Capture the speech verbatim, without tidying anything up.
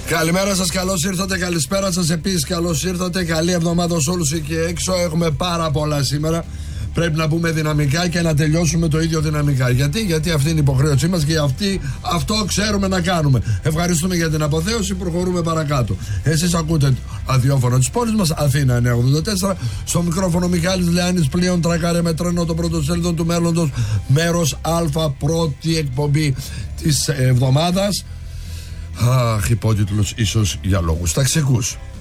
Καλημέρα σας, καλώς ήρθατε, καλησπέρα σας επίσης, καλώς ήρθατε. Καλή εβδομάδα σε όλους εκεί έξω. Έχουμε πάρα πολλά σήμερα. Πρέπει να πούμε δυναμικά και να τελειώσουμε το ίδιο δυναμικά. Γιατί, Γιατί αυτή είναι η υποχρέωσή μας και αυτή, αυτό ξέρουμε να κάνουμε. Ευχαριστούμε για την αποθέωση, προχωρούμε παρακάτω. Εσείς ακούτε ραδιόφωνο της πόλης μας, Αθήνα εννιακόσια ογδόντα τέσσερα. Στο μικρόφωνο Μιχάλης Λεάνης, πλοίων τρακάρε με τρένο, το πρωτοσέλιδο του μέλλοντος, μέρος Α, πρώτη εκπομπή της εβδομάδας. Αχ, υπότιτλος ίσως για λόγους ταξικούς.